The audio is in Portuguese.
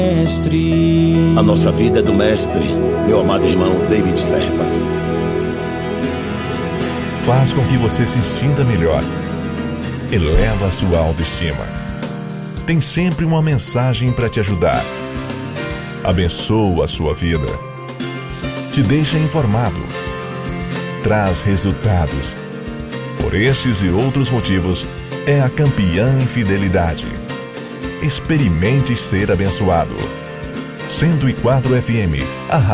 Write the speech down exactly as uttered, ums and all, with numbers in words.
Mestre. A nossa vida é do Mestre, meu amado irmão David Serpa. Faz com que você se sinta melhor. Eleva a sua autoestima. Tem sempre uma mensagem para te ajudar. Abençoa a sua vida. Te deixa informado. Traz resultados. Por estes e outros motivos, é a campeã em fidelidade. Experimente ser abençoado. cento e quatro F M, a